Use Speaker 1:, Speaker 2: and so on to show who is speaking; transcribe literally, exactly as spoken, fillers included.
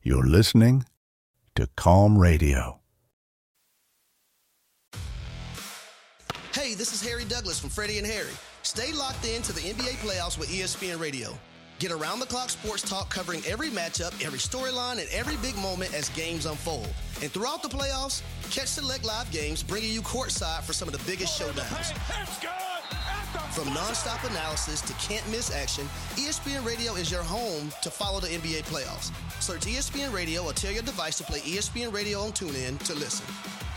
Speaker 1: You're listening to Calm Radio.
Speaker 2: Hey, this is Harry Douglas from Freddie and Harry. Stay locked in to the N B A playoffs with E S P N Radio. Get around-the-clock sports talk covering every matchup, every storyline, and every big moment as games unfold. And throughout the playoffs, catch select live games bringing you courtside for some of the biggest showdowns. From nonstop analysis to can't-miss action, E S P N Radio is your home to follow the N B A playoffs. Search E S P N Radio or tell your device to play E S P N Radio on TuneIn to listen.